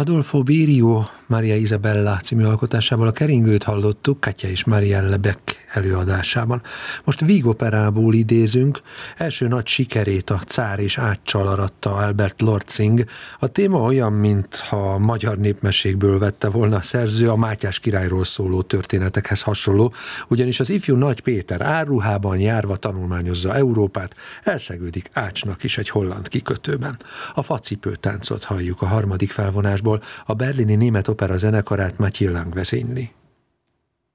Adolfo Birió Maria Isabella című alkotásával a keringőt hallottuk Katja és Marielle Beck előadásában. Most vígoperából idézünk, első nagy sikerét a Cár és Áccsal aratta Albert Lortzing. A téma olyan, mintha a magyar népmesékből vette volna a szerző, a Mátyás királyról szóló történetekhez hasonló, ugyanis az ifjú Nagy Péter árruhában járva tanulmányozza Európát, elszegődik Ácsnak is egy holland kikötőben. A Facipőtáncot halljuk a harmadik felvonásból, a berlini Német Opera zenekarát Mathieu Lang vezényli.